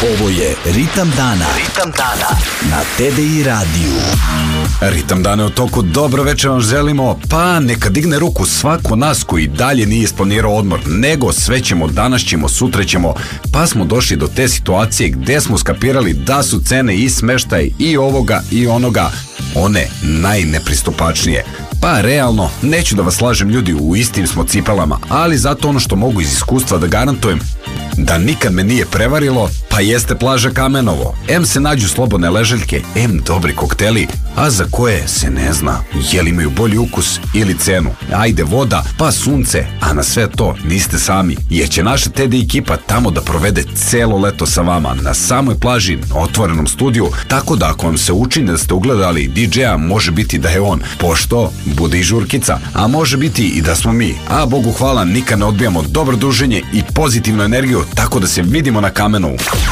Ovo je Ritam dana. Ritam dana na TDI radiju. Ritam dana u toku. Dobro večer vam želimo. Pa neka digne ruku svako nas koji dalje nije isplanirao odmor, nego sve ćemo, danas ćemo, sutra ćemo. Pa smo došli do te situacije gde smo skapirali da su cene i smeštaj i ovoga i onoga one najnepristupačnije. Pa realno, neću da vas lažem ljudi, u istim smo cipelama, ali zato ono što mogu iz iskustva da garantujem da nikad me nije prevarilo, pa jeste plaža Kamenovo. M se nađu slobodne ležaljke, M dobri kokteli, a za koje se ne zna je li imaju bolji ukus ili cenu. Ajde voda, pa sunce, a na sve to niste sami, jer će naša TD ekipa tamo da provede celo leto sa vama na samoj plaži, na otvorenom studiju, tako da ako vam se učini da ste ugledali DJ-a, može biti da je on, pošto bude i žurkica, a može biti i da smo mi, a Bogu hvala nikad ne odbijamo dobro druženje i pozitivnu energiju, tako da se vidimo na Kamenovu.